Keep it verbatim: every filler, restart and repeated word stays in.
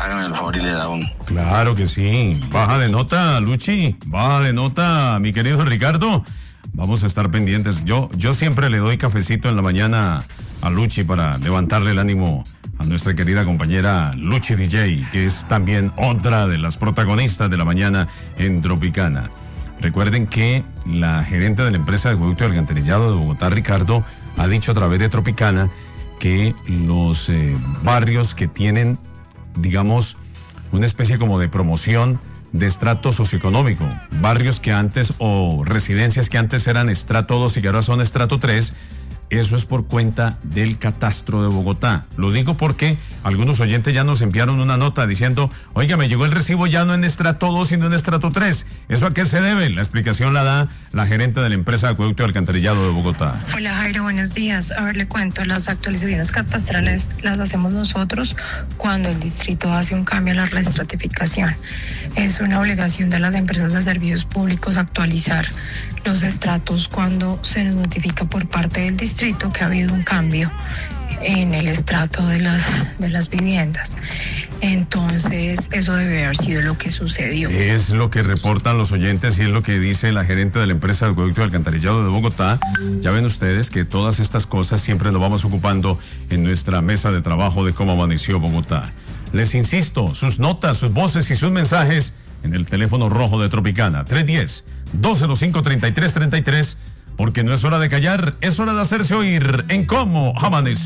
hágame el favor y le da uno. Claro que sí. Baja de nota, Luchi. Baja de nota, mi querido Ricardo. Vamos a estar pendientes. Yo, yo siempre le doy cafecito en la mañana a Luchi para levantarle el ánimo a nuestra querida compañera Luchi D J, que es también otra de las protagonistas de la mañana en Tropicana. Recuerden que la gerente de la empresa de acueducto y alcantarillado de Bogotá, Ricardo, ha dicho a través de Tropicana que los eh, barrios que tienen, digamos, una especie como de promoción de estrato socioeconómico, barrios que antes o residencias que antes eran estrato dos y que ahora son estrato tres, eso es por cuenta del catastro de Bogotá. Lo digo porque algunos oyentes ya nos enviaron una nota diciendo, oiga, me llegó el recibo ya no en estrato dos, sino en estrato tres. ¿Eso a qué se debe? La explicación la da la gerente de la empresa de acueducto y alcantarillado de Bogotá. Hola Jairo, buenos días. A ver, le cuento, las actualizaciones catastrales las hacemos nosotros cuando el distrito hace un cambio en la reestratificación. Es una obligación de las empresas de servicios públicos actualizar los estratos cuando se nos notifica por parte del distrito que ha habido un cambio en el estrato de las, de las viviendas. Entonces, eso debe haber sido lo que sucedió. Es lo que reportan los oyentes y es lo que dice la gerente de la empresa de acueducto y alcantarillado de Bogotá. Ya ven ustedes que todas estas cosas siempre nos vamos ocupando en nuestra mesa de trabajo de cómo amaneció Bogotá. Les insisto, sus notas, sus voces y sus mensajes en el teléfono rojo de Tropicana, tres uno cero, dos cero cinco, tres tres tres tres, porque no es hora de callar, es hora de hacerse oír en cómo amaneció.